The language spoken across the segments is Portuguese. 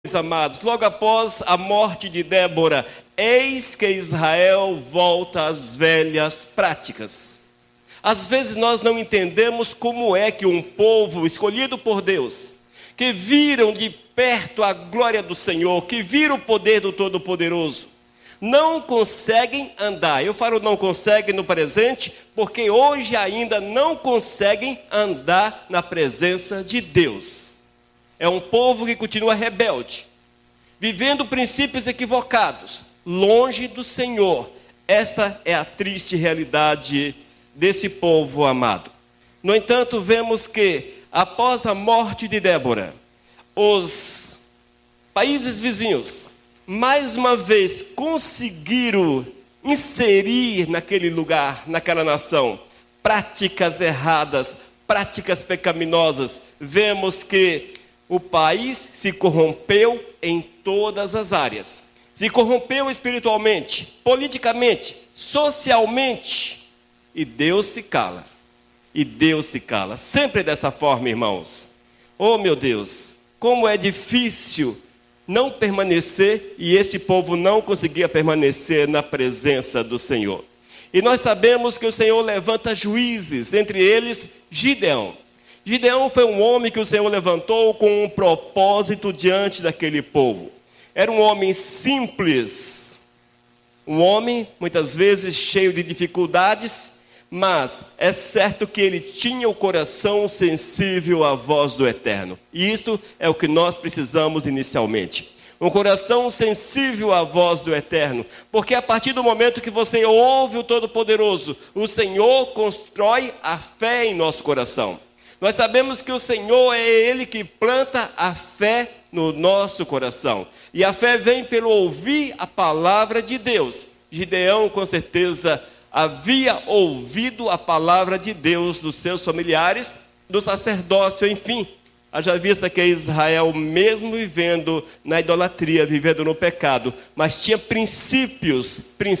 Amados, logo após a morte de Débora, eis que Israel volta às velhas práticas. Às vezes nós não entendemos como é que um povo escolhido por Deus, que viram de perto a glória do Senhor, que viram o poder do Todo-Poderoso, não conseguem andar. Eu falo não conseguem no presente, porque hoje ainda não conseguem andar na presença de Deus. É um povo que continua rebelde, vivendo princípios equivocados, longe do Senhor. Esta é a triste realidade desse povo amado. No entanto, vemos que, após a morte de Débora, os países vizinhos, mais uma vez, conseguiram inserir naquele lugar, naquela nação, práticas erradas, práticas pecaminosas. Vemos que o país se corrompeu em todas as áreas. Se corrompeu espiritualmente, politicamente, socialmente. E Deus se cala. E Deus se cala. Sempre dessa forma, irmãos. Oh, meu Deus, como é difícil não permanecer, e este povo não conseguia permanecer na presença do Senhor. E nós sabemos que o Senhor levanta juízes, entre eles Gideão. Gideão foi um homem que o Senhor levantou com um propósito diante daquele povo. Era um homem simples, um homem muitas vezes cheio de dificuldades, mas é certo que ele tinha o coração sensível à voz do Eterno. E isto é o que nós precisamos inicialmente. Um coração sensível à voz do Eterno, porque a partir do momento que você ouve o Todo-Poderoso, o Senhor constrói a fé em nosso coração. Nós sabemos que o Senhor é Ele que planta a fé no nosso coração. E a fé vem pelo ouvir a palavra de Deus. Gideão, com certeza, havia ouvido a palavra de Deus dos seus familiares, do sacerdócio, enfim. Haja vista que Israel, mesmo vivendo na idolatria, vivendo no pecado, mas tinha princípios.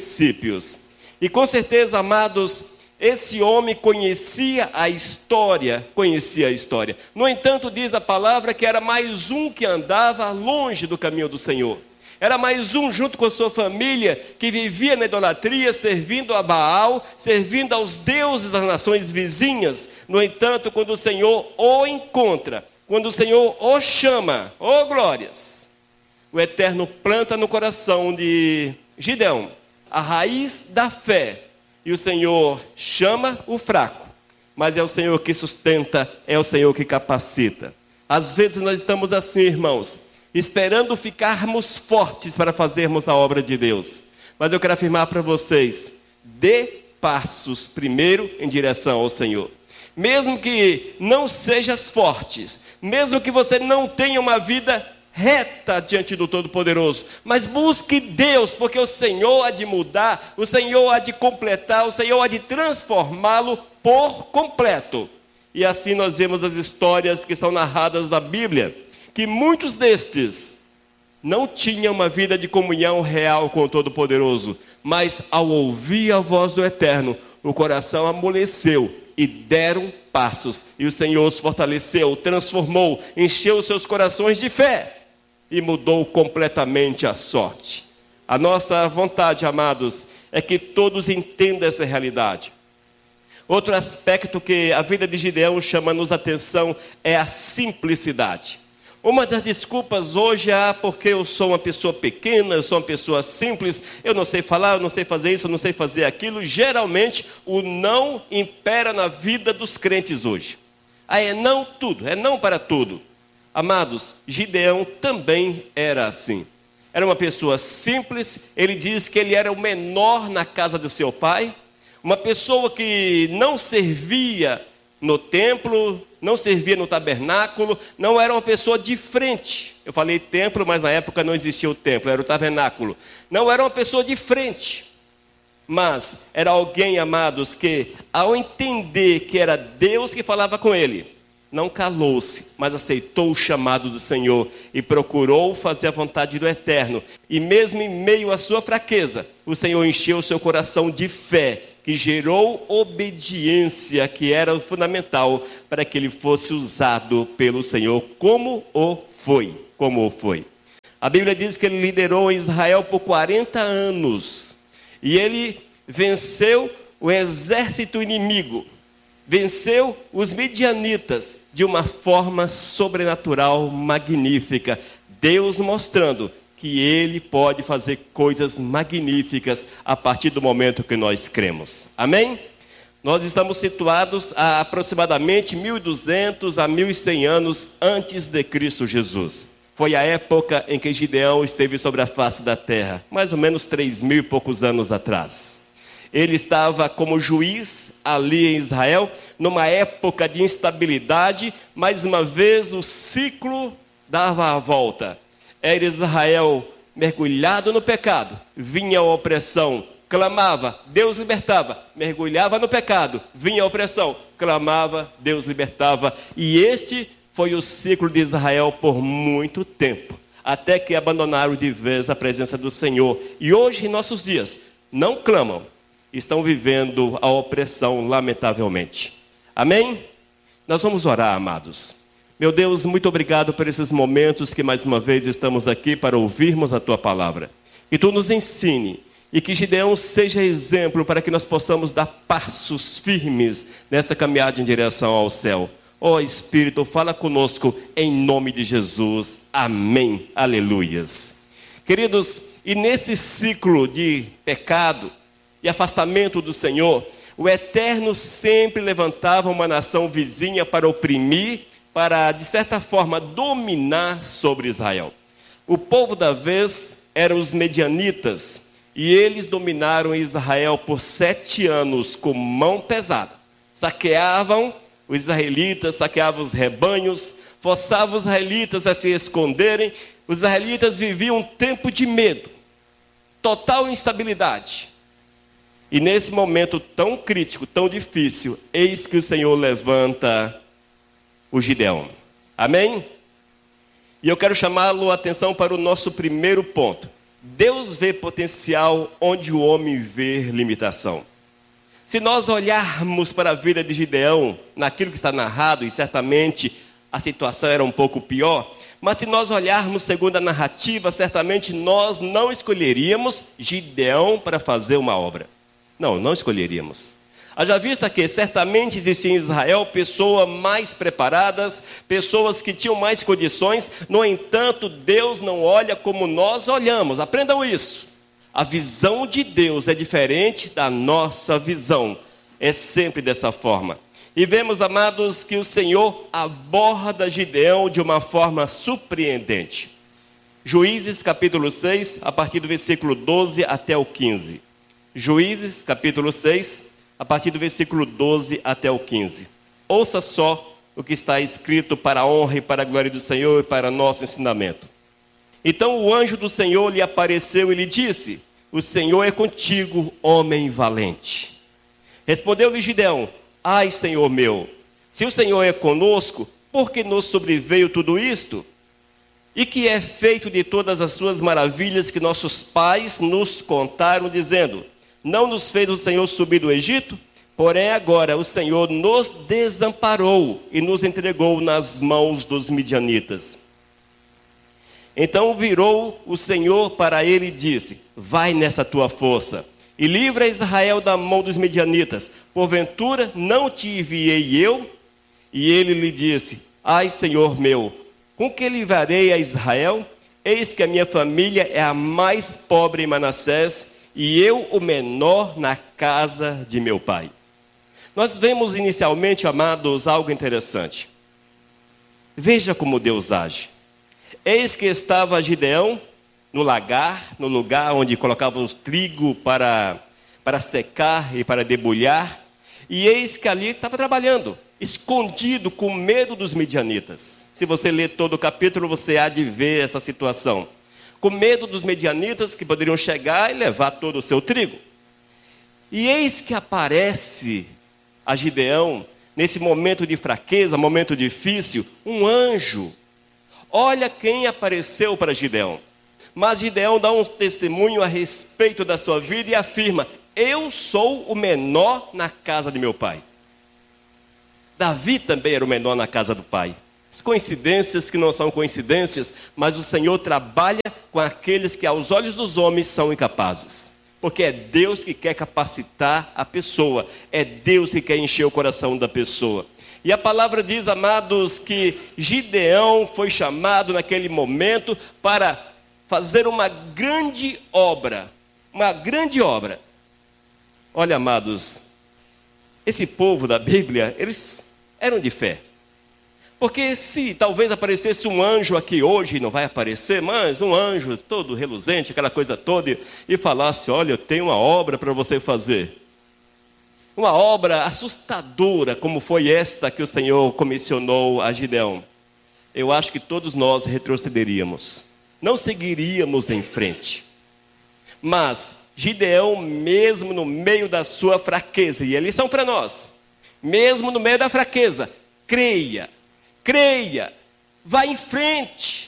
E com certeza, amados, esse homem conhecia a história. No entanto, diz a palavra que era mais um que andava longe do caminho do Senhor. Era mais um junto com a sua família que vivia na idolatria, servindo a Baal, servindo aos deuses das nações vizinhas. No entanto, quando o Senhor o encontra, quando o Senhor o chama, oh glórias, o Eterno planta no coração de Gideão a raiz da fé. E o Senhor chama o fraco, mas é o Senhor que sustenta, é o Senhor que capacita. Às vezes nós estamos assim, irmãos, esperando ficarmos fortes para fazermos a obra de Deus. Mas eu quero afirmar para vocês, dê passos primeiro em direção ao Senhor. Mesmo que não sejas fortes, mesmo que você não tenha uma vida reta diante do Todo-Poderoso, mas busque Deus, porque o Senhor há de mudar, o Senhor há de completar, o Senhor há de transformá-lo por completo. E assim nós vemos as histórias que estão narradas na Bíblia, que muitos destes não tinham uma vida de comunhão real com o Todo-Poderoso, mas ao ouvir a voz do Eterno, o coração amoleceu e deram passos, e o Senhor os fortaleceu, transformou, encheu os seus corações de fé, e mudou completamente a sorte. A nossa vontade, amados, é que todos entendam essa realidade. Outro aspecto que a vida de Gideão chama-nos a atenção é a simplicidade. Uma das desculpas hoje é porque eu sou uma pessoa pequena, eu sou uma pessoa simples, eu não sei falar, eu não sei fazer isso, eu não sei fazer aquilo. Geralmente o não impera na vida dos crentes hoje. É não tudo, é não para tudo. Amados, Gideão também era assim. Era uma pessoa simples, ele diz que ele era o menor na casa de seu pai, uma pessoa que não servia no templo, não servia no tabernáculo, não era uma pessoa de frente. Eu falei templo, mas na época não existia o templo, era o tabernáculo. Não era uma pessoa de frente, mas era alguém, amados, que ao entender que era Deus que falava com ele, não calou-se, mas aceitou o chamado do Senhor e procurou fazer a vontade do Eterno. E mesmo em meio à sua fraqueza, o Senhor encheu o seu coração de fé, que gerou obediência, que era o fundamental para que ele fosse usado pelo Senhor, como o foi. A Bíblia diz que ele liderou Israel por 40 anos. E ele venceu o exército inimigo. Venceu os midianitas de uma forma sobrenatural, magnífica. Deus mostrando que Ele pode fazer coisas magníficas a partir do momento que nós cremos. Amém? Nós estamos situados a aproximadamente 1.200 a 1.100 anos antes de Cristo Jesus. Foi a época em que Gideão esteve sobre a face da terra, mais ou menos 3.000 e poucos anos atrás. Ele estava como juiz ali em Israel, numa época de instabilidade. Mais uma vez o ciclo dava a volta. Era Israel mergulhado no pecado, vinha a opressão, clamava, Deus libertava, mergulhava no pecado, vinha a opressão, clamava, Deus libertava. E este foi o ciclo de Israel por muito tempo, até que abandonaram de vez a presença do Senhor. E hoje, em nossos dias, não clamam, estão vivendo a opressão, lamentavelmente. Amém? Nós vamos orar, amados. Meu Deus, muito obrigado por esses momentos que mais uma vez estamos aqui para ouvirmos a Tua palavra. Que Tu nos ensine e que Gideão seja exemplo para que nós possamos dar passos firmes nessa caminhada em direção ao céu. Ó Espírito, fala conosco em nome de Jesus. Amém. Aleluias. Queridos, e nesse ciclo de pecado e afastamento do Senhor, o Eterno sempre levantava uma nação vizinha para oprimir, para, de certa forma, dominar sobre Israel. O povo da vez eram os medianitas, e eles dominaram Israel por 7 anos com mão pesada. Saqueavam os israelitas, saqueavam os rebanhos, forçavam os israelitas a se esconderem. Os israelitas viviam um tempo de medo, total instabilidade. E nesse momento tão crítico, tão difícil, eis que o Senhor levanta o Gideão. Amém? E eu quero chamá-lo a atenção para o nosso primeiro ponto. Deus vê potencial onde o homem vê limitação. Se nós olharmos para a vida de Gideão, naquilo que está narrado, e certamente a situação era um pouco pior, mas se nós olharmos segundo a narrativa, certamente nós não escolheríamos Gideão para fazer uma obra. Não escolheríamos. Haja vista que certamente existiam em Israel pessoas mais preparadas, pessoas que tinham mais condições. No entanto, Deus não olha como nós olhamos. Aprendam isso. A visão de Deus é diferente da nossa visão. É sempre dessa forma. E vemos, amados, que o Senhor aborda Gideão de uma forma surpreendente. Juízes capítulo 6, a partir do versículo 12 até o 15. Juízes capítulo 6, a partir do versículo 12 até o 15. Ouça só o que está escrito para a honra e para a glória do Senhor e para nosso ensinamento. Então o anjo do Senhor lhe apareceu e lhe disse: o Senhor é contigo, homem valente. Respondeu-lhe Gideão: ai, Senhor meu, se o Senhor é conosco, por que nos sobreveio tudo isto? E que é feito de todas as suas maravilhas que nossos pais nos contaram, dizendo: não nos fez o Senhor subir do Egito? Porém agora o Senhor nos desamparou e nos entregou nas mãos dos midianitas. Então virou o Senhor para ele e disse: vai nessa tua força e livra Israel da mão dos midianitas. Porventura não te enviei eu? E ele lhe disse: ai, Senhor meu, com que livrarei a Israel? Eis que a minha família é a mais pobre em Manassés, e eu o menor na casa de meu pai. Nós vemos inicialmente, amados, algo interessante. Veja como Deus age. Eis que estava Gideão no lagar, no lugar onde colocavam o trigo para secar e para debulhar. E eis que ali estava trabalhando, escondido, com medo dos midianitas. Se você ler todo o capítulo, você há de ver essa situação. Com medo dos midianitas que poderiam chegar e levar todo o seu trigo. E eis que aparece a Gideão, nesse momento de fraqueza, momento difícil, um anjo. Olha quem apareceu para Gideão. Mas Gideão dá um testemunho a respeito da sua vida e afirma: eu sou o menor na casa de meu pai. Davi também era o menor na casa do pai. coincidências que não são coincidências, mas o Senhor trabalha com aqueles que aos olhos dos homens são incapazes. Porque é Deus que quer capacitar a pessoa, é Deus que quer encher o coração da pessoa. E a palavra diz, amados, que Gideão foi chamado naquele momento para fazer uma grande obra. Uma grande obra. Olha, amados, esse povo da Bíblia, eles eram de fé. Porque se talvez aparecesse um anjo aqui hoje, não vai aparecer, mas um anjo todo reluzente, aquela coisa toda, e falasse, olha, eu tenho uma obra para você fazer. Uma obra assustadora, como foi esta que o Senhor comissionou a Gideão. Eu acho que todos nós retrocederíamos. Não seguiríamos em frente. Mas Gideão, mesmo no meio da sua fraqueza, e a lição para nós, mesmo no meio da fraqueza, creia, vá em frente,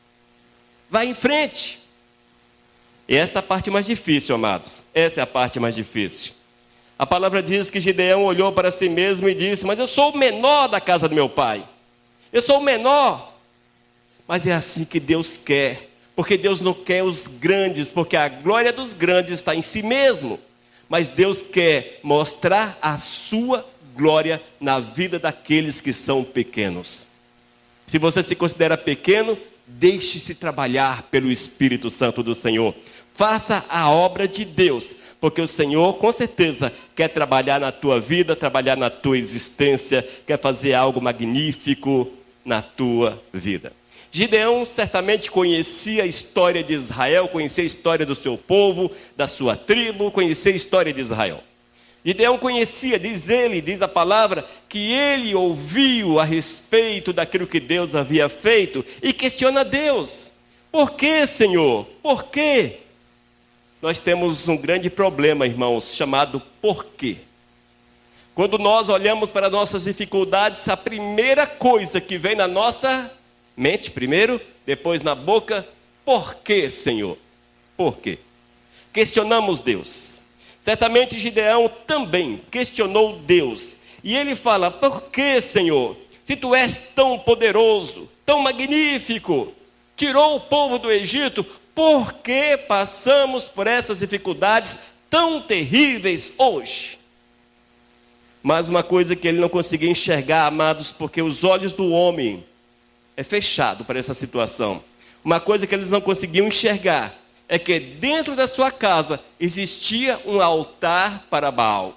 E essa é a parte mais difícil, amados, essa é a parte mais difícil. A palavra diz que Gideão olhou para si mesmo e disse, mas eu sou o menor da casa do meu pai, eu sou o menor, mas é assim que Deus quer, porque Deus não quer os grandes, porque a glória dos grandes está em si mesmo, mas Deus quer mostrar a sua glória na vida daqueles que são pequenos. Se você se considera pequeno, deixe-se trabalhar pelo Espírito Santo do Senhor. Faça a obra de Deus, porque o Senhor com certeza quer trabalhar na tua vida, trabalhar na tua existência, quer fazer algo magnífico na tua vida. Gideão certamente conhecia a história de Israel, conhecia a história do seu povo, da sua tribo, conhecia a história de Israel. Gideão conhecia, diz a palavra, que ele ouviu a respeito daquilo que Deus havia feito e questiona Deus. Por que, Senhor? Por quê? Nós temos um grande problema, irmãos, chamado porquê. Quando nós olhamos para nossas dificuldades, a primeira coisa que vem na nossa mente primeiro, depois na boca, por quê, Senhor? Por quê? Questionamos Deus. Certamente Gideão também questionou Deus. E ele fala, por que, Senhor? Se tu és tão poderoso, tão magnífico, tirou o povo do Egito, por que passamos por essas dificuldades tão terríveis hoje? Mas uma coisa que ele não conseguia enxergar, amados, porque os olhos do homem é fechado para essa situação. Uma coisa que eles não conseguiam enxergar é que dentro da sua casa existia um altar para Baal.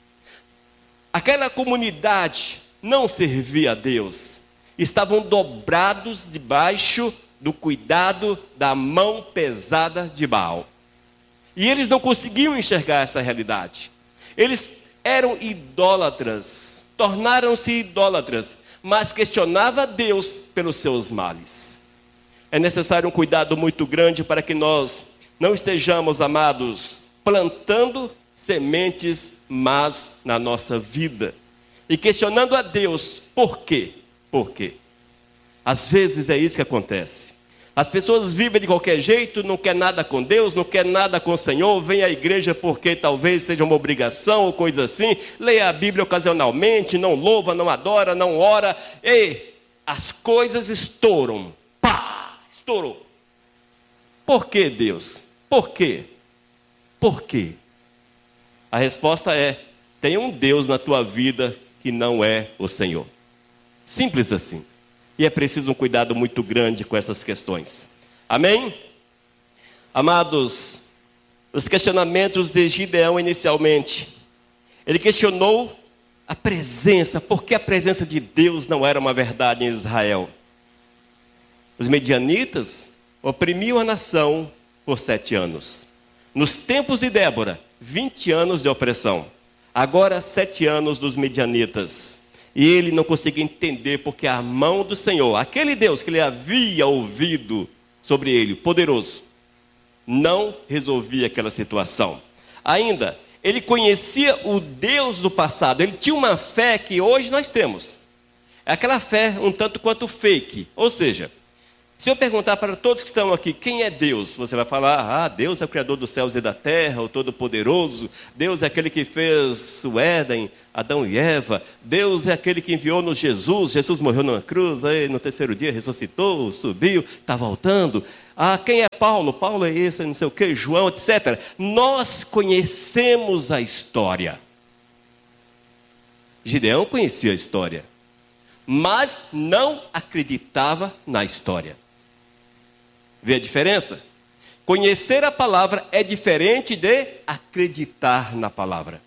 Aquela comunidade não servia a Deus. Estavam dobrados debaixo do cuidado da mão pesada de Baal. E eles não conseguiam enxergar essa realidade. Eles eram idólatras, tornaram-se idólatras, mas questionava Deus pelos seus males. É necessário um cuidado muito grande para que nós não estejamos, amados, plantando sementes más na nossa vida. E questionando a Deus, por quê? Por quê? Às vezes é isso que acontece. As pessoas vivem de qualquer jeito, não quer nada com Deus, não quer nada com o Senhor, vem à igreja porque talvez seja uma obrigação ou coisa assim, leia a Bíblia ocasionalmente, não louva, não adora, não ora, e as coisas estouram. Pá! Estourou. Por que, Deus? Por quê? Por quê? A resposta é, tem um Deus na tua vida que não é o Senhor. Simples assim. E é preciso um cuidado muito grande com essas questões. Amém? Amados, os questionamentos de Gideão inicialmente. Ele questionou a presença, por que a presença de Deus não era uma verdade em Israel? Os medianitas oprimiam a nação por 7 anos. Nos tempos de Débora, 20 anos de opressão. Agora 7 anos dos medianitas. E ele não conseguia entender porque a mão do Senhor, aquele Deus que ele havia ouvido sobre ele, poderoso, não resolvia aquela situação. Ainda, ele conhecia o Deus do passado, ele tinha uma fé que hoje nós temos. É aquela fé um tanto quanto fake, ou seja, Se eu perguntar para todos que estão aqui, quem é Deus? Você vai falar, Deus é o Criador dos céus e da terra, o Todo-Poderoso. Deus é aquele que fez o Éden, Adão e Eva. Deus é aquele que enviou-nos Jesus. Jesus morreu numa cruz, aí no terceiro dia ressuscitou, subiu, está voltando. Quem é Paulo? Paulo é esse, não sei o que, João, etc. Nós conhecemos a história. Gideão conhecia a história, mas não acreditava na história. Vê a diferença? Conhecer a palavra é diferente de acreditar na palavra.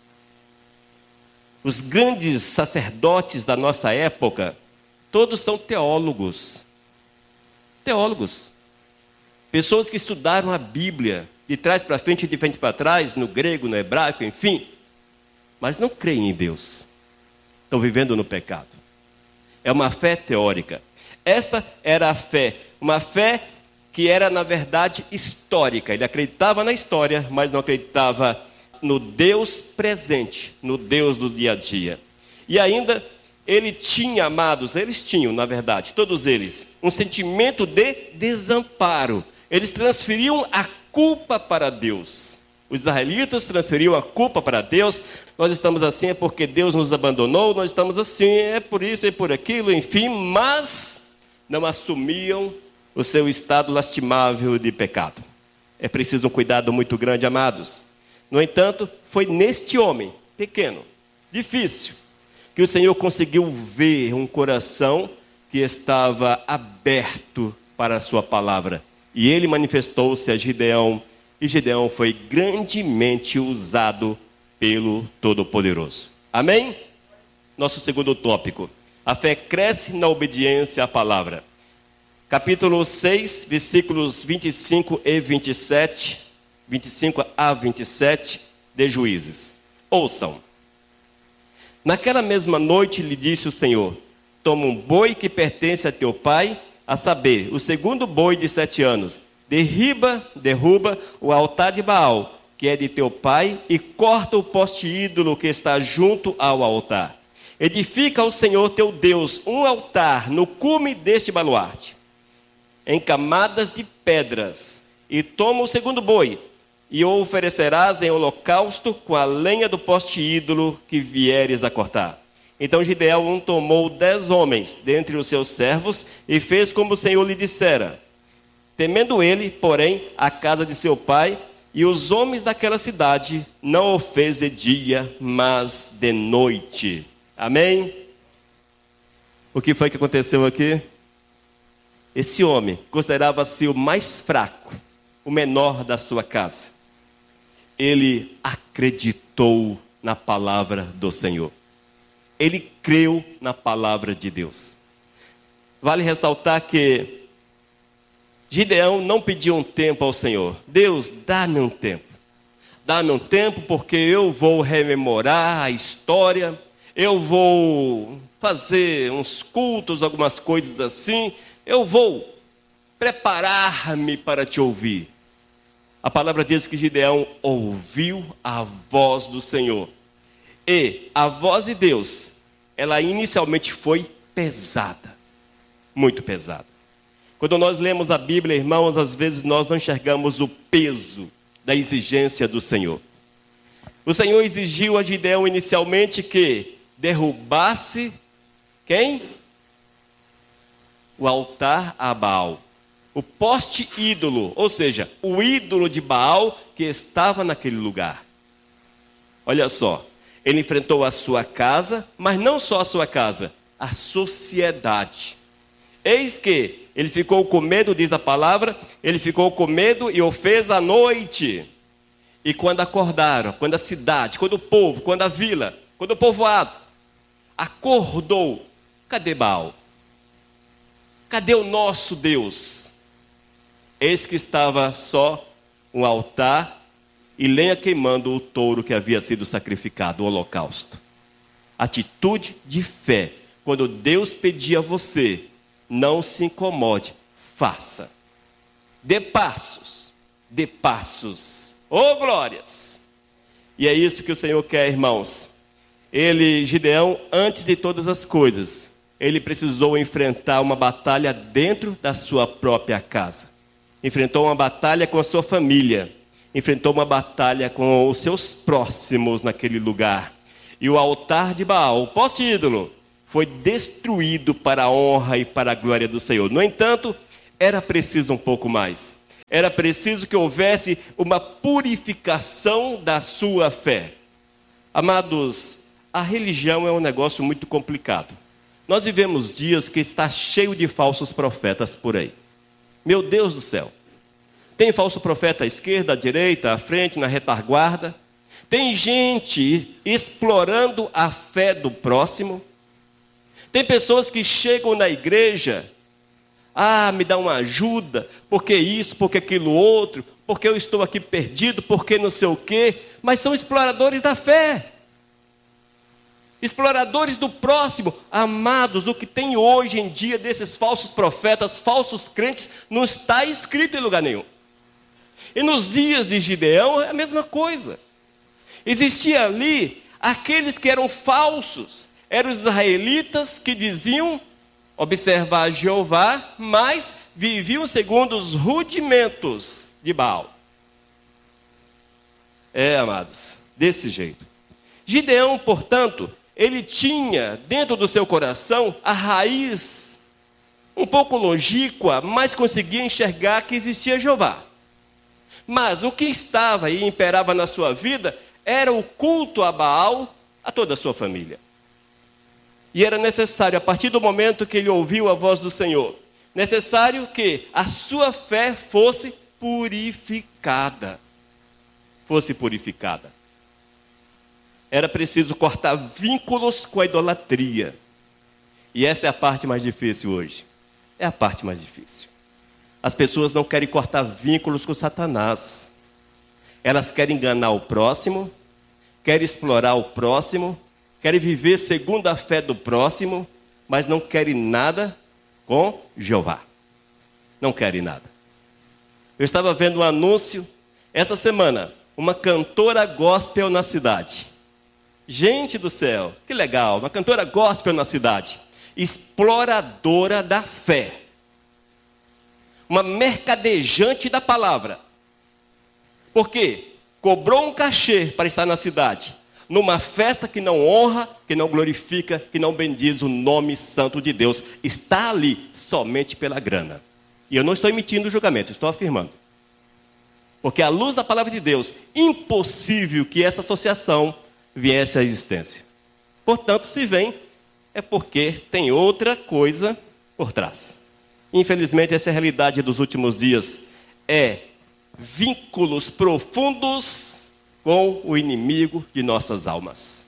Os grandes sacerdotes da nossa época, todos são teólogos. Teólogos. Pessoas que estudaram a Bíblia, de trás para frente e de frente para trás, no grego, no hebraico, enfim. Mas não creem em Deus. Estão vivendo no pecado. É uma fé teórica. Esta era a fé. Uma fé que era, na verdade, histórica. Ele acreditava na história, mas não acreditava no Deus presente, no Deus do dia a dia. E ainda, ele tinha, amados, eles tinham, na verdade, todos eles, um sentimento de desamparo. Eles transferiam a culpa para Deus. Os israelitas transferiam a culpa para Deus. Nós estamos assim é porque Deus nos abandonou, nós estamos assim é por isso e por aquilo, enfim, mas não assumiam o seu estado lastimável de pecado. É preciso um cuidado muito grande, amados. No entanto, foi neste homem, pequeno, difícil, que o Senhor conseguiu ver um coração que estava aberto para a sua palavra. E ele manifestou-se a Gideão, e Gideão foi grandemente usado pelo Todo-Poderoso. Amém? Nosso segundo tópico. A fé cresce na obediência à palavra. Capítulo 6, versículos 25 e 27, 25 a 27 de Juízes. Ouçam. Naquela mesma noite lhe disse o Senhor: toma um boi que pertence a teu pai, a saber, o segundo boi de 7 anos. Derruba o altar de Baal, que é de teu pai, e corta o poste ídolo que está junto ao altar. Edifica ao Senhor teu Deus um altar no cume deste baluarte, em camadas de pedras, e toma o segundo boi, e o oferecerás em holocausto com a lenha do poste ídolo que vieres a cortar. Então Gideão tomou 10 homens dentre os seus servos, e fez como o Senhor lhe dissera. Temendo ele, porém, a casa de seu pai, e os homens daquela cidade, não o fez de dia, mas de noite. Amém? O que foi que aconteceu aqui? Esse homem considerava-se o mais fraco, o menor da sua casa. Ele acreditou na palavra do Senhor. Ele creu na palavra de Deus. Vale ressaltar que Gideão não pediu um tempo ao Senhor. Deus, dá-me um tempo. Dá-me um tempo porque eu vou rememorar a história. Eu vou fazer uns cultos, algumas coisas assim. Eu vou preparar-me para te ouvir. A palavra diz que Gideão ouviu a voz do Senhor. E a voz de Deus, ela inicialmente foi pesada. Muito pesada. Quando nós lemos a Bíblia, irmãos, às vezes nós não enxergamos o peso da exigência do Senhor. O Senhor exigiu a Gideão inicialmente que derrubasse quem? O altar a Baal. O poste ídolo, ou seja, o ídolo de Baal que estava naquele lugar. Olha só, ele enfrentou a sua casa, mas não só a sua casa, a sociedade. Eis que ele ficou com medo, diz a palavra, ele ficou com medo e o fez à noite. E quando acordaram, quando a cidade, quando o povo, quando a vila, quando o povoado acordou, cadê Baal? Cadê o nosso Deus? Eis que estava só um altar e lenha queimando o touro que havia sido sacrificado, o holocausto. Atitude de fé. Quando Deus pedir a você, não se incomode, faça. Dê passos, dê passos. Oh, glórias! E é isso que o Senhor quer, irmãos. Ele, Gideão, antes de todas as coisas, ele precisou enfrentar uma batalha dentro da sua própria casa. Enfrentou uma batalha com a sua família. Enfrentou uma batalha com os seus próximos naquele lugar. E o altar de Baal, o poste ídolo, foi destruído para a honra e para a glória do Senhor. No entanto, era preciso um pouco mais. Era preciso que houvesse uma purificação da sua fé. Amados, a religião é um negócio muito complicado. Nós vivemos dias que está cheio de falsos profetas por aí. Meu Deus do céu. Tem falso profeta à esquerda, à direita, à frente, na retaguarda. Tem gente explorando a fé do próximo. Tem pessoas que chegam na igreja, me dá uma ajuda, porque isso, porque aquilo outro, porque eu estou aqui perdido, porque não sei o quê, mas são exploradores da fé. Exploradores do próximo. Amados, o que tem hoje em dia desses falsos profetas, falsos crentes, não está escrito em lugar nenhum. E nos dias de Gideão é a mesma coisa. Existia ali aqueles que eram falsos, eram os israelitas que diziam observar Jeová, mas viviam segundo os rudimentos de Baal. Amados, desse jeito. Gideão, portanto, ele tinha dentro do seu coração a raiz um pouco longínqua, mas conseguia enxergar que existia Jeová. Mas o que estava e imperava na sua vida era o culto a Baal a toda a sua família. E era necessário, a partir do momento que ele ouviu a voz do Senhor, necessário que a sua fé fosse purificada. Fosse purificada. Era preciso cortar vínculos com a idolatria. E essa é a parte mais difícil hoje. É a parte mais difícil. As pessoas não querem cortar vínculos com Satanás. Elas querem enganar o próximo, querem explorar o próximo, querem viver segundo a fé do próximo, mas não querem nada com Jeová. Não querem nada. Eu estava vendo um anúncio essa semana, uma cantora gospel na cidade. Gente do céu, que legal, uma cantora gospel na cidade. Exploradora da fé. Uma mercadejante da palavra. Por quê? Cobrou um cachê para estar na cidade, numa festa que não honra, que não glorifica, que não bendiz o nome santo de Deus. Está ali somente pela grana. E eu não estou emitindo julgamento, estou afirmando. Porque à luz da palavra de Deus, impossível que essa associação viesse à existência. Portanto, se vem, é porque tem outra coisa por trás. Infelizmente, essa é a realidade dos últimos dias. É vínculos profundos com o inimigo de nossas almas.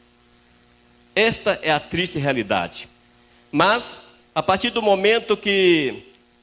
Esta é a triste realidade. Mas, a partir do momento que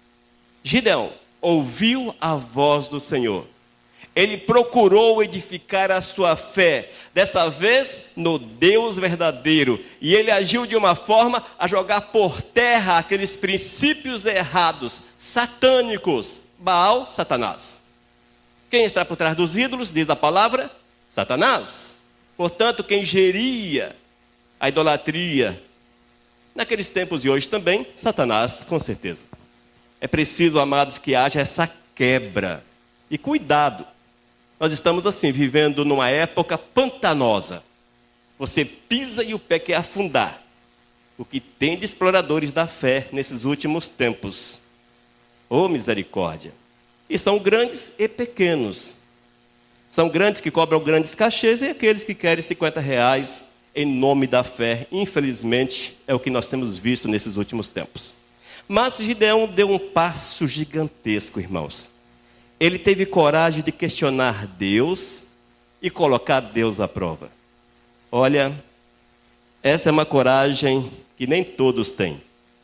Gideão ouviu a voz do Senhor, ele procurou edificar a sua fé, dessa vez no Deus verdadeiro. E ele agiu de uma forma a jogar por terra aqueles princípios errados, satânicos. Baal, Satanás. Quem está por trás dos ídolos, diz a palavra? Satanás. Portanto, quem geria a idolatria, naqueles tempos de hoje também, Satanás, com certeza. É preciso, amados, que haja essa quebra. E cuidado. Nós estamos assim, vivendo numa época pantanosa. Você pisa e o pé quer afundar. O que tem de exploradores da fé nesses últimos tempos. Oh, misericórdia. E são grandes e pequenos. São grandes que cobram grandes cachês e aqueles que querem R$50 em nome da fé. Infelizmente, é o que nós temos visto nesses últimos tempos. Mas Gideão deu um passo gigantesco, irmãos. Ele teve coragem de questionar Deus e colocar Deus à prova. Olha, essa é uma coragem que nem todos têm.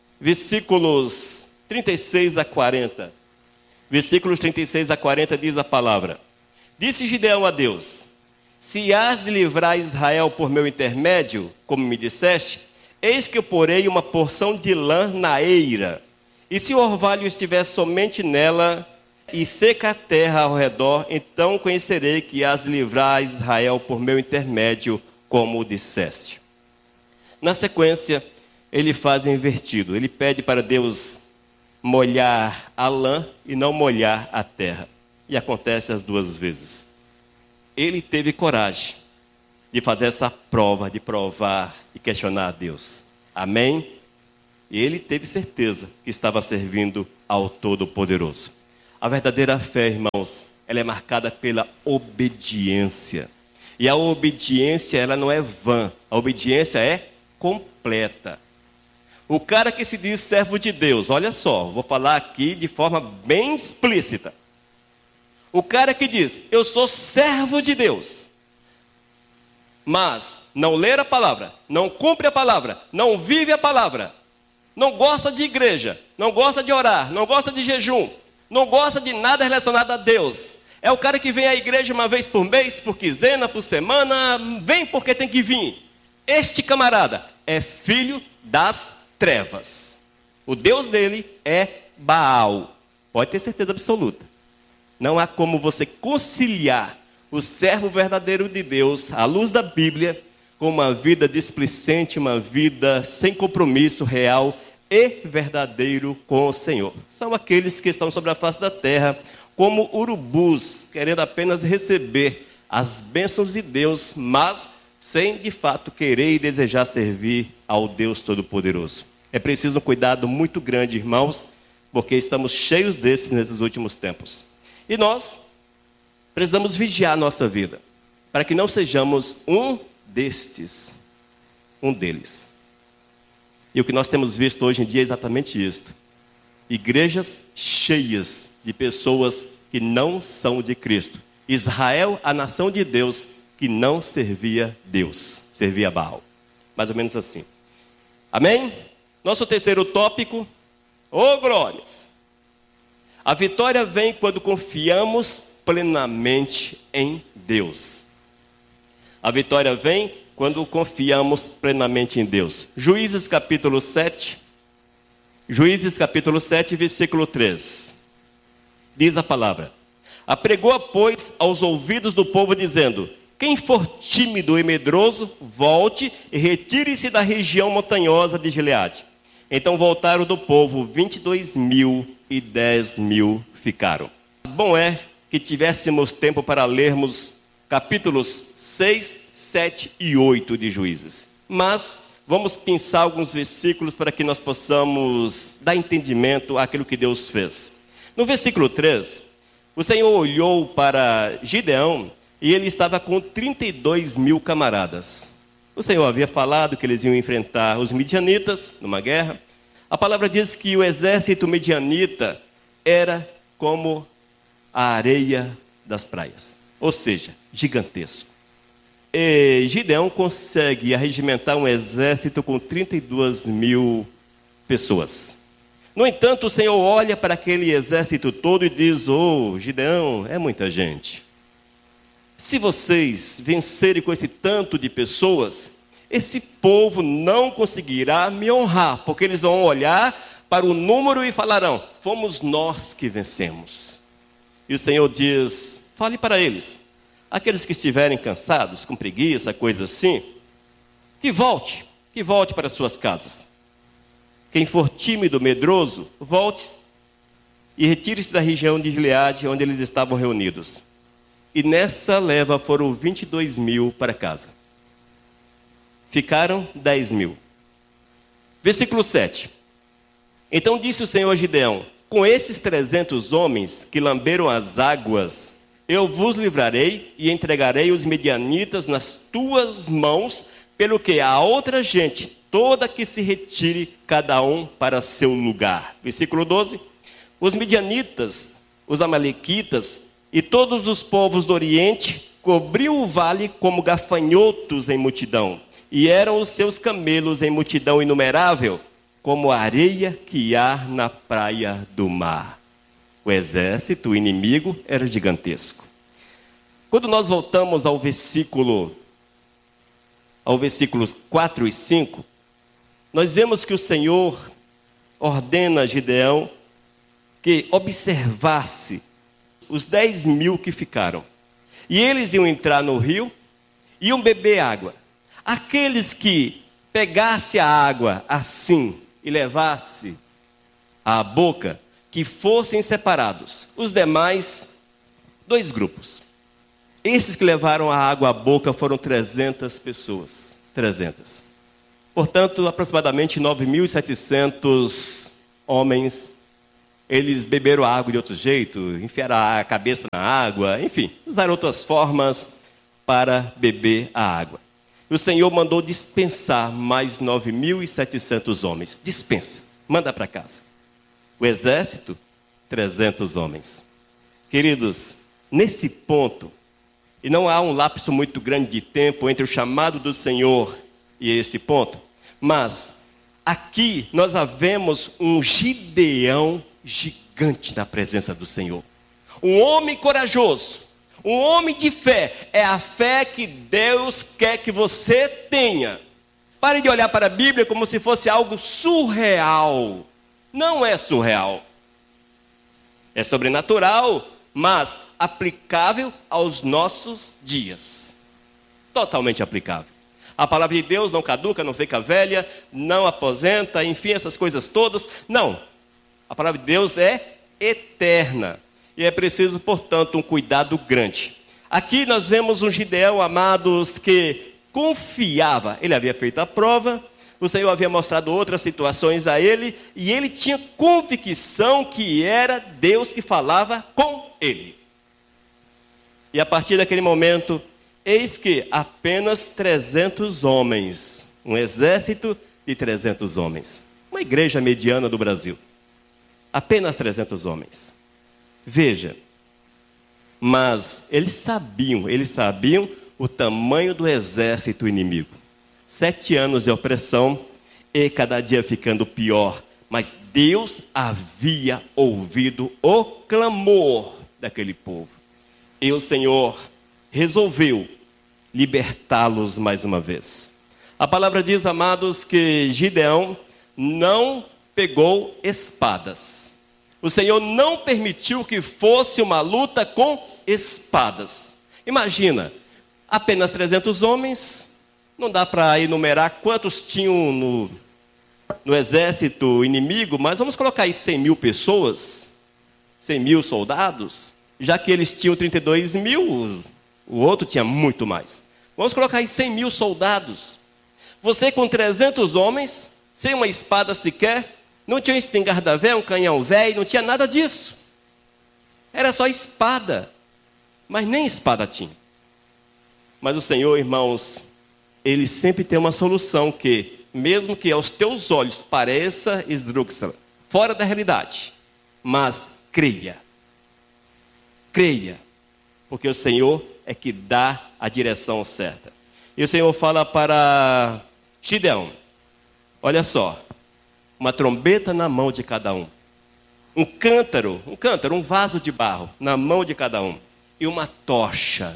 Versículos 36 a 40. Versículos 36 a 40 diz a palavra. Disse Gideão a Deus: se hás de livrar Israel por meu intermédio, como me disseste, eis que eu porei uma porção de lã na eira. E se o orvalho estiver somente nela e seca a terra ao redor, então conhecerei que hás de livrar Israel por meu intermédio, como disseste. Na sequência, ele faz invertido. Ele pede para Deus molhar a lã e não molhar a terra. E acontece as duas vezes. Ele teve coragem de fazer essa prova, de provar e questionar a Deus. Amém? E ele teve certeza que estava servindo ao Todo-Poderoso. A verdadeira fé, irmãos, ela é marcada pela obediência. E a obediência, ela não é vã. A obediência é completa. O cara que se diz servo de Deus, olha só, vou falar aqui de forma bem explícita. O cara que diz, eu sou servo de Deus, mas não lê a palavra, não cumpre a palavra, não vive a palavra, não gosta de igreja, não gosta de orar, não gosta de jejum, não gosta de nada relacionado a Deus. É o cara que vem à igreja uma vez por mês, por quinzena, por semana, vem porque tem que vir. Este camarada é filho das trevas. O Deus dele é Baal. Pode ter certeza absoluta. Não há como você conciliar o servo verdadeiro de Deus, à luz da Bíblia, com uma vida displicente, uma vida sem compromisso real e verdadeiro com o Senhor. São aqueles que estão sobre a face da terra, como urubus, querendo apenas receber as bênçãos de Deus, mas sem de fato querer e desejar servir ao Deus Todo-Poderoso. É preciso um cuidado muito grande, irmãos, porque estamos cheios desses nesses últimos tempos. E nós precisamos vigiar a nossa vida, para que não sejamos um deles. E o que nós temos visto hoje em dia é exatamente isto. Igrejas cheias de pessoas que não são de Cristo. Israel, a nação de Deus, que não servia Deus, servia Baal. Mais ou menos assim. Amém? Nosso terceiro tópico, glórias. A vitória vem quando confiamos plenamente em Deus. A vitória vem quando confiamos plenamente em Deus. Juízes capítulo 7, versículo 3. Diz a palavra: apregou, pois, aos ouvidos do povo, dizendo: quem for tímido e medroso, volte e retire-se da região montanhosa de Gileade. Então voltaram do povo 22.000 e 10.000 ficaram. Bom é que tivéssemos tempo para lermos capítulos 6, 7 e 8 de Juízes. Mas vamos pensar alguns versículos para que nós possamos dar entendimento àquilo que Deus fez. No versículo 3, o Senhor olhou para Gideão e ele estava com 32.000 camaradas. O Senhor havia falado que eles iam enfrentar os midianitas numa guerra. A palavra diz que o exército midianita era como a areia das praias, ou seja, gigantesco. E Gideão consegue arregimentar um exército com 32.000 pessoas. No entanto, o Senhor olha para aquele exército todo e diz: Gideão, é muita gente. Se vocês vencerem com esse tanto de pessoas, esse povo não conseguirá me honrar, porque eles vão olhar para o número e falarão: fomos nós que vencemos. E o Senhor diz: fale para eles, aqueles que estiverem cansados, com preguiça, coisa assim, que volte para suas casas. Quem for tímido, medroso, volte e retire-se da região de Gileade, onde eles estavam reunidos. E nessa leva foram 22.000 para casa. Ficaram 10.000. Versículo 7. Então disse o Senhor a Gideão: com esses 300 homens que lamberam as águas, eu vos livrarei e entregarei os medianitas nas tuas mãos, pelo que a outra gente, toda que se retire, cada um para seu lugar. Versículo 12. Os medianitas, os amalequitas e todos os povos do Oriente cobriu o vale como gafanhotos em multidão, e eram os seus camelos em multidão inumerável, como a areia que há na praia do mar. O exército inimigo era gigantesco. Quando nós voltamos ao versículos 4 e 5, nós vemos que o Senhor ordena a Gideão que observasse os 10.000 que ficaram. E eles iam entrar no rio, iam beber água. Aqueles que pegasse a água assim e levasse à boca, que fossem separados os demais 2 grupos. Esses que levaram a água à boca foram 300 pessoas. 300. Portanto, aproximadamente 9.700 homens. Eles beberam a água de outro jeito, enfiaram a cabeça na água, enfim, usaram outras formas para beber a água. E o Senhor mandou dispensar mais 9.700 homens. Dispensa, manda para casa. O exército, 300 homens. Queridos, nesse ponto, e não há um lapso muito grande de tempo entre o chamado do Senhor e este ponto, mas aqui nós vemos um Gideão gigante na presença do Senhor. Um homem corajoso, um homem de fé. É a fé que Deus quer que você tenha. Pare de olhar para a Bíblia como se fosse algo surreal. Não é surreal. É sobrenatural, mas aplicável aos nossos dias. Totalmente aplicável. A palavra de Deus não caduca, não fica velha, não aposenta, enfim, essas coisas todas. Não. A palavra de Deus é eterna. E é preciso, portanto, um cuidado grande. Aqui nós vemos um Gideão, amados, que confiava. Ele havia feito a prova, o Senhor havia mostrado outras situações a ele, e ele tinha convicção que era Deus que falava com ele. E a partir daquele momento, eis que apenas 300 homens, um exército de 300 homens, uma igreja mediana do Brasil, apenas 300 homens. Veja, mas eles sabiam o tamanho do exército inimigo. 7 anos de opressão e cada dia ficando pior. Mas Deus havia ouvido o clamor daquele povo. E o Senhor resolveu libertá-los mais uma vez. A palavra diz, amados, que Gideão não pegou espadas. O Senhor não permitiu que fosse uma luta com espadas. Imagina, apenas 300 homens, não dá para enumerar quantos tinham no exército inimigo, mas vamos colocar aí 100.000 pessoas, 100.000 soldados, já que eles tinham 32.000, o outro tinha muito mais. Vamos colocar aí 100.000 soldados. Você com 300 homens, sem uma espada sequer, não tinha um espingarda velha, um canhão velho, não tinha nada disso. Era só espada, mas nem espada tinha. Mas o Senhor, irmãos, Ele sempre tem uma solução que, mesmo que aos teus olhos pareça esdrúxula, fora da realidade, mas creia. Creia, porque o Senhor é que dá a direção certa. E o Senhor fala para Gideão, olha só, uma trombeta na mão de cada um, um cântaro, um vaso de barro na mão de cada um, e uma tocha.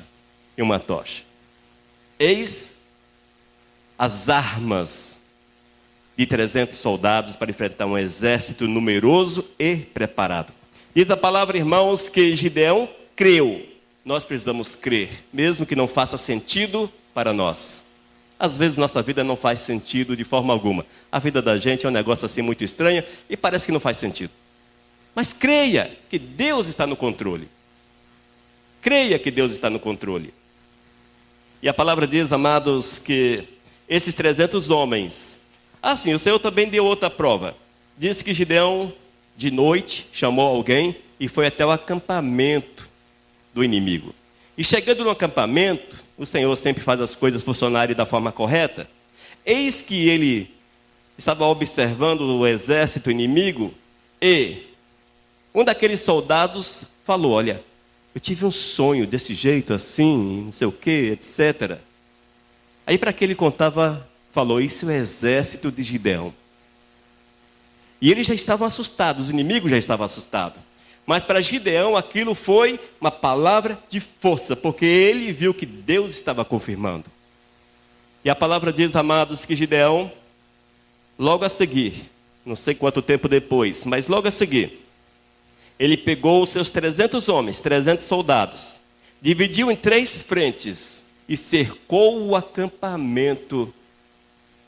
Eis as armas de 300 soldados para enfrentar um exército numeroso e preparado. Diz a palavra, irmãos, que Gideão creu. Nós precisamos crer, mesmo que não faça sentido para nós. Às vezes nossa vida não faz sentido de forma alguma. A vida da gente é um negócio assim muito estranho e parece que não faz sentido. Mas creia que Deus está no controle. Creia que Deus está no controle. E a palavra diz, amados, que esses 300 homens... Assim, o Senhor também deu outra prova. Diz que Gideão, de noite, chamou alguém e foi até o acampamento do inimigo. E chegando no acampamento, o Senhor sempre faz as coisas funcionarem da forma correta. Eis que ele estava observando o exército inimigo e um daqueles soldados falou, olha, eu tive um sonho desse jeito assim, não sei o que, etc. Aí para que ele contava, falou, isso é o exército de Gideão. E eles já estavam assustados, o inimigo já estava assustado. Mas para Gideão aquilo foi uma palavra de força, porque ele viu que Deus estava confirmando. E a palavra diz, amados, que Gideão, logo a seguir, não sei quanto tempo depois, mas logo a seguir, ele pegou os seus 300 homens, 300 soldados, dividiu em 3 frentes e cercou o acampamento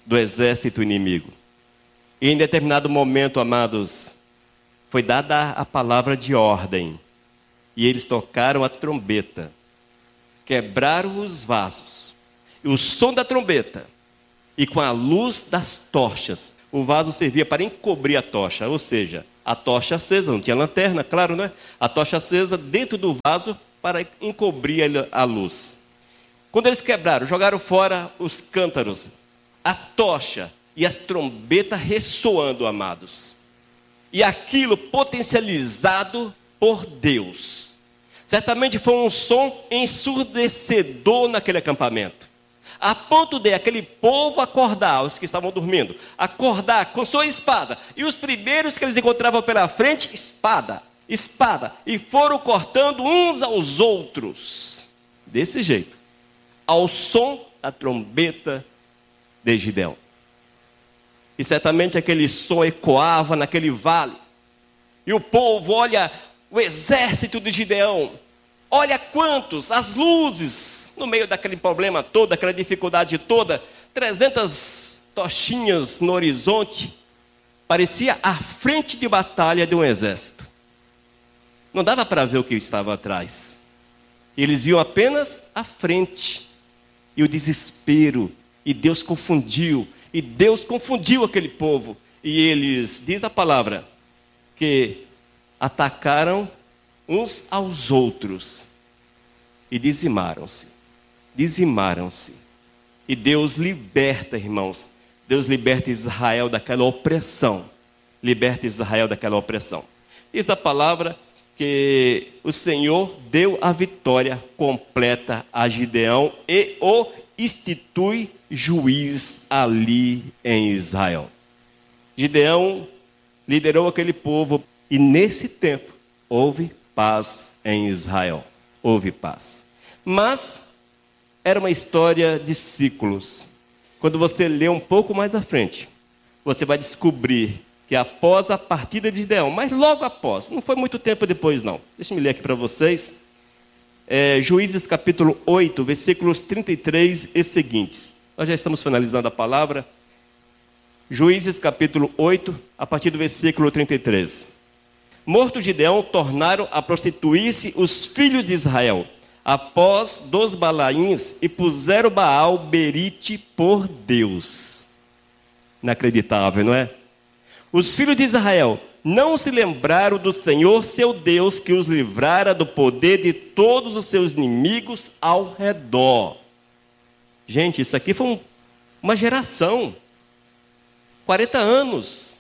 do exército inimigo. E em determinado momento, amados, foi dada a palavra de ordem. E eles tocaram a trombeta, quebraram os vasos. E o som da trombeta, e com a luz das tochas, o vaso servia para encobrir a tocha, ou seja, a tocha acesa, não tinha lanterna, claro, né? A tocha acesa dentro do vaso para encobrir a luz. Quando eles quebraram, jogaram fora os cântaros, a tocha e as trombetas ressoando, amados. E aquilo potencializado por Deus. Certamente foi um som ensurdecedor naquele acampamento. A ponto de aquele povo acordar, os que estavam dormindo, acordar com sua espada. E os primeiros que eles encontravam pela frente, espada, espada. E foram cortando uns aos outros. Desse jeito. Ao som da trombeta de Gideão. E certamente aquele som ecoava naquele vale. E o povo olha o exército de Gideão. Olha quantos, as luzes, no meio daquele problema todo, daquela dificuldade toda, 300 tochinhas no horizonte, parecia a frente de batalha de um exército. Não dava para ver o que estava atrás. Eles viam apenas a frente, e o desespero, e Deus confundiu aquele povo, e eles, diz a palavra, que atacaram uns aos outros, e dizimaram-se. E Deus liberta, irmãos, Deus liberta Israel daquela opressão. Diz a palavra que o Senhor deu a vitória completa a Gideão e o institui juiz ali em Israel. Gideão liderou aquele povo e nesse tempo houve paz em Israel. Houve paz. Mas era uma história de ciclos. Quando você lê um pouco mais à frente, você vai descobrir que após a partida de Gideão, mas logo após, não foi muito tempo depois não. Deixa eu ler aqui para vocês. Juízes capítulo 8, versículos 33 e seguintes. Nós já estamos finalizando a palavra. Juízes capítulo 8, a partir do versículo 33. Morto Gideão, tornaram a prostituir-se os filhos de Israel, após dos Balaíns, e puseram Baal Berite por Deus. Inacreditável, não é? Os filhos de Israel não se lembraram do Senhor, seu Deus, que os livrara do poder de todos os seus inimigos ao redor. Gente, isso aqui foi uma geração. 40 anos.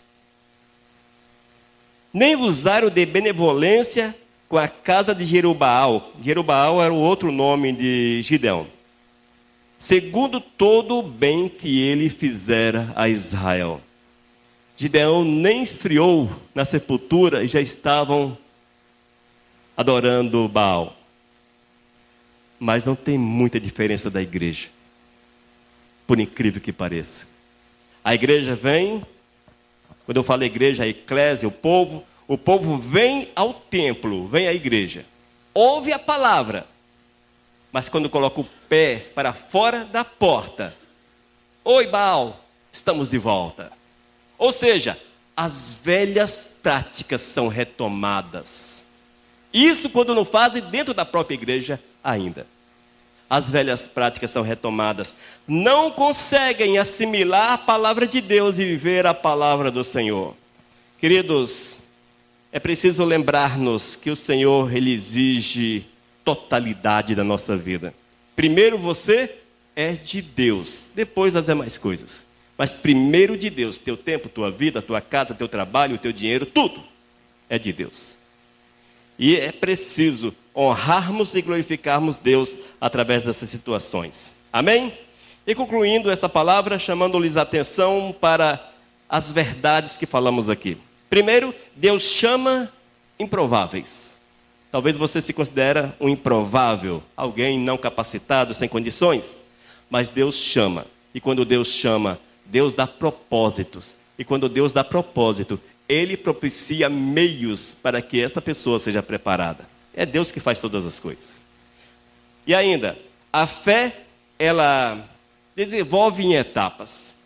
Nem usaram de benevolência com a casa de Jerubaal. Jerubaal era o outro nome de Gideão. Segundo todo o bem que ele fizera a Israel. Gideão nem esfriou na sepultura e já estavam adorando Baal. Mas não tem muita diferença da igreja. Por incrível que pareça. A igreja vem, quando eu falo igreja, a eclésia, o povo vem ao templo, vem à igreja. Ouve a palavra. Mas quando coloca o pé para fora da porta, oi Baal, estamos de volta. Ou seja, as velhas práticas são retomadas. Isso quando não fazem dentro da própria igreja ainda. As velhas práticas são retomadas. Não conseguem assimilar a palavra de Deus e viver a palavra do Senhor. Queridos, é preciso lembrar-nos que o Senhor, Ele exige totalidade da nossa vida. Primeiro você é de Deus, depois as demais coisas. Mas primeiro de Deus, teu tempo, tua vida, tua casa, teu trabalho, teu dinheiro, tudo é de Deus. E é preciso honrarmos e glorificarmos Deus através dessas situações. Amém? E concluindo esta palavra, chamando-lhes a atenção para as verdades que falamos aqui. Primeiro, Deus chama improváveis. Talvez você se considere um improvável, alguém não capacitado, sem condições. Mas Deus chama. E quando Deus chama, Deus dá propósitos. E quando Deus dá propósito, Ele propicia meios para que esta pessoa seja preparada. É Deus que faz todas as coisas. E ainda, a fé, ela desenvolve em etapas.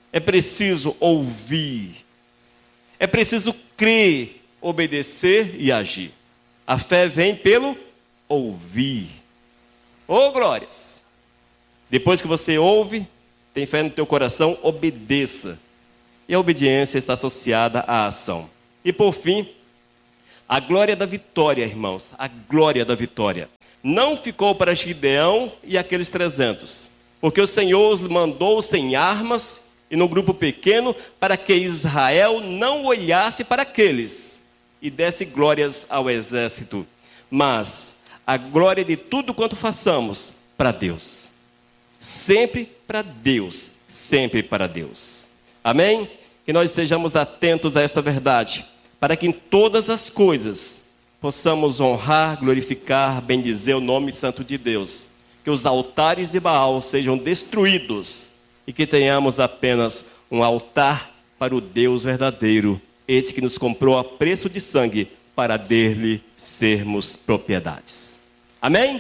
É preciso ouvir. É preciso crer, obedecer e agir. A fé vem pelo ouvir. Ô, glórias! Depois que você ouve, tem fé no teu coração, obedeça. E a obediência está associada à ação. E por fim, a glória da vitória, irmãos. A glória da vitória. Não ficou para Gideão e aqueles 300. Porque o Senhor os mandou sem armas e num grupo pequeno, para que Israel não olhasse para aqueles e desse glórias ao exército. Mas a glória de tudo quanto façamos para Deus. Sempre para Deus. Sempre para Deus. Amém? Que nós estejamos atentos a esta verdade, para que em todas as coisas possamos honrar, glorificar, bendizer o nome santo de Deus. Que os altares de Baal sejam destruídos e que tenhamos apenas um altar para o Deus verdadeiro, esse que nos comprou a preço de sangue, para dele sermos propriedades. Amém?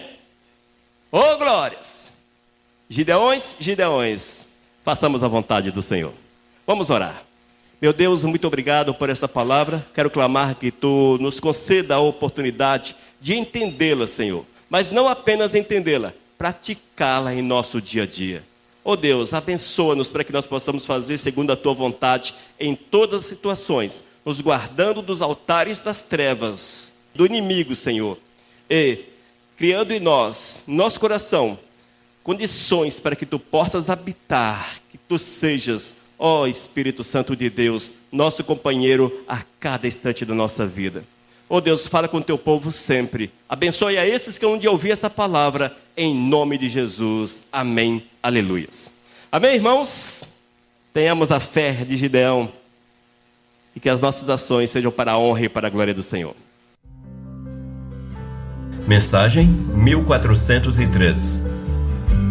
Ô glórias! Gideões, Gideões, façamos a vontade do Senhor. Vamos orar. Meu Deus, muito obrigado por essa palavra. Quero clamar que Tu nos conceda a oportunidade de entendê-la, Senhor. Mas não apenas entendê-la, praticá-la em nosso dia a dia. Ó Deus, abençoa-nos para que nós possamos fazer segundo a Tua vontade em todas as situações, nos guardando dos altares das trevas, do inimigo, Senhor. E criando em nós, no nosso coração, condições para que Tu possas habitar, que Tu sejas, ó Espírito Santo de Deus, nosso companheiro a cada instante da nossa vida. Ó Deus, fala com o Teu povo sempre. Abençoe a esses que hão de ouvir esta palavra, em nome de Jesus. Amém. Aleluias. Amém, irmãos? Tenhamos a fé de Gideão e que as nossas ações sejam para a honra e para a glória do Senhor. Mensagem 1403.